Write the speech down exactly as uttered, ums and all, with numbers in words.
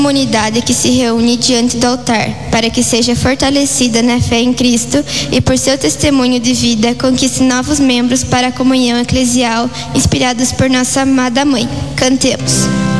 comunidade que se reúne diante do altar, para que seja fortalecida na fé em Cristo e por seu testemunho de vida conquiste novos membros para a comunhão eclesial, inspirados por nossa amada mãe. Cantemos.